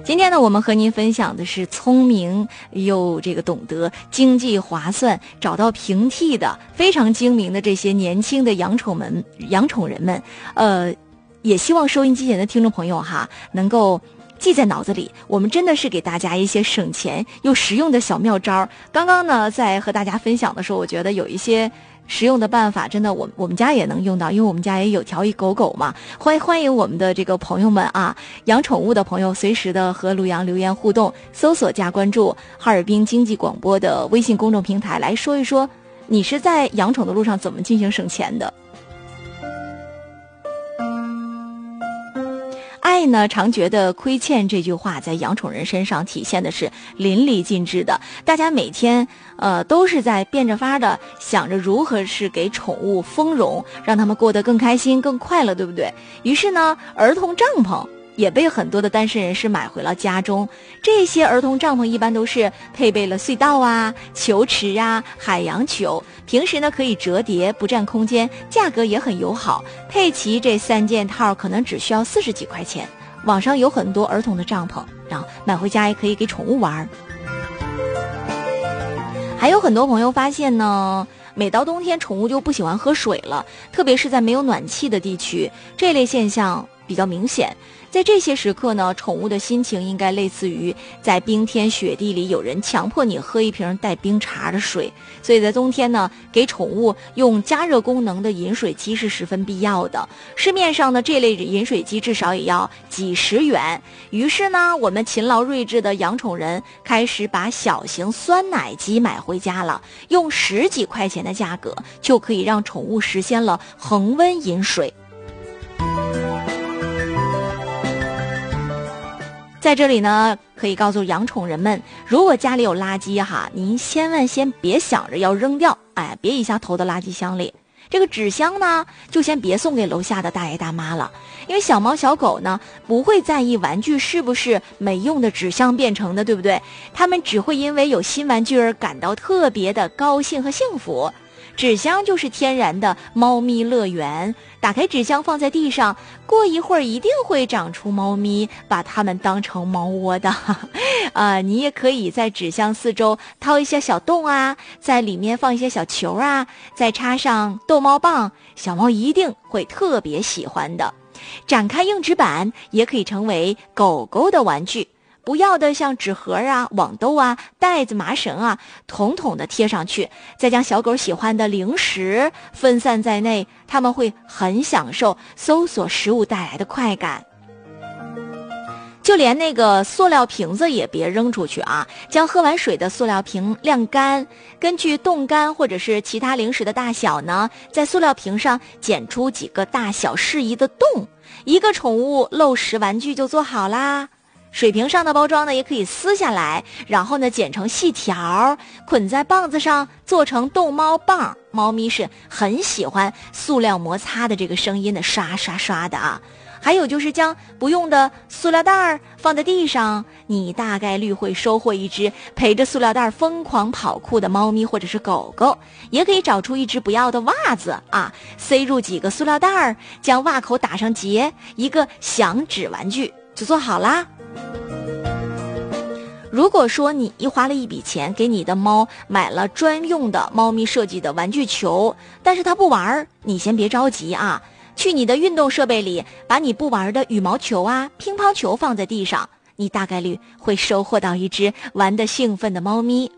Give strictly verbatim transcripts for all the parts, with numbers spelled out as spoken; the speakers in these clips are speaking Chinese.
今天呢，我们和您分享的是聪明又这个懂得经济划算、找到平替的非常精明的这些年轻的养宠们、养宠人们。呃，也希望收音机前的听众朋友哈，能够记在脑子里，我们真的是给大家一些省钱又实用的小妙招。刚刚呢，在和大家分享的时候，我觉得有一些实用的办法，真的我我们家也能用到，因为我们家也有条一狗狗嘛。欢迎欢迎我们的这个朋友们啊，养宠物的朋友随时的和卢阳留言互动，搜索加关注哈尔滨经济广播的微信公众平台，来说一说你是在养宠的路上怎么进行省钱的。爱呢，常觉得亏欠这句话在养宠人身上体现的是淋漓尽致的。大家每天呃都是在变着法的想着如何是给宠物丰容，让他们过得更开心更快乐，对不对？于是呢，儿童帐篷也被很多的单身人士买回了家中。这些儿童帐篷一般都是配备了隧道啊、球池啊、海洋球，平时呢可以折叠，不占空间，价格也很友好。配齐这三件套可能只需要四十几块钱。网上有很多儿童的帐篷，然后买回家也可以给宠物玩。还有很多朋友发现呢，每到冬天宠物就不喜欢喝水了，特别是在没有暖气的地区，这类现象比较明显。在这些时刻呢，宠物的心情应该类似于在冰天雪地里有人强迫你喝一瓶带冰碴的水。所以在冬天呢，给宠物用加热功能的饮水机是十分必要的。市面上的这类饮水机至少也要几十元。于是呢，我们勤劳睿智的养宠人开始把小型酸奶机买回家了，用十几块钱的价格就可以让宠物实现了恒温饮水。在这里呢，可以告诉养宠人们，如果家里有垃圾哈，您千万先别想着要扔掉，哎，别一下投到垃圾箱里。这个纸箱呢，就先别送给楼下的大爷大妈了，因为小猫小狗呢，不会在意玩具是不是没用的纸箱变成的，对不对？他们只会因为有新玩具而感到特别的高兴和幸福。纸箱就是天然的猫咪乐园，打开纸箱放在地上，过一会儿一定会长出猫咪，把它们当成猫窝的。啊，你也可以在纸箱四周掏一些小洞啊，在里面放一些小球啊，再插上逗猫棒，小猫一定会特别喜欢的。展开硬纸板也可以成为狗狗的玩具。不要的像纸盒啊、网兜啊、袋子、麻绳啊，统统的贴上去，再将小狗喜欢的零食分散在内，它们会很享受搜索食物带来的快感。就连那个塑料瓶子也别扔出去啊，将喝完水的塑料瓶晾干，根据冻干或者是其他零食的大小呢，在塑料瓶上剪出几个大小适宜的洞，一个宠物漏食玩具就做好啦。水瓶上的包装呢，也可以撕下来，然后呢剪成细条，捆在棒子上，做成逗猫棒。猫咪是很喜欢塑料摩擦的这个声音的，刷刷刷的啊。还有就是将不用的塑料袋放在地上，你大概率会收获一只陪着塑料袋疯狂跑酷的猫咪或者是狗狗。也可以找出一只不要的袜子啊，塞入几个塑料袋，将袜口打上结，一个响指玩具就做好啦。如果说你花了一笔钱给你的猫买了专用的猫咪设计的玩具球，但是它不玩，你先别着急啊，去你的运动设备里把你不玩的羽毛球啊、乒乓球放在地上，你大概率会收获到一只玩得兴奋的猫咪。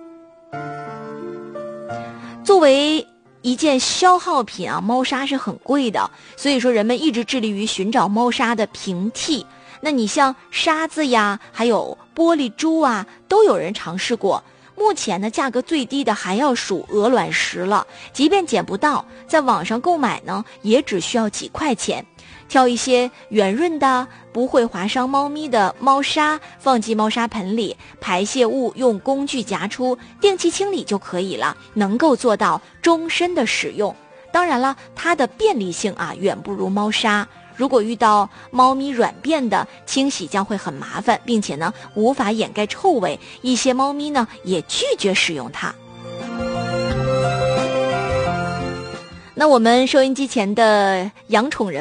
作为一件消耗品啊，猫砂是很贵的，所以说人们一直致力于寻找猫砂的平替。那你像沙子呀，还有玻璃珠啊，都有人尝试过。目前呢，价格最低的还要数鹅卵石了，即便捡不到，在网上购买呢，也只需要几块钱。挑一些圆润的、不会划伤猫咪的猫砂，放进猫砂盆里，排泄物用工具夹出，定期清理就可以了，能够做到终身的使用。当然了，它的便利性啊，远不如猫砂。如果遇到猫咪软便的，清洗将会很麻烦，并且呢无法掩盖臭味，一些猫咪呢也拒绝使用它。那我们收音机前的养宠人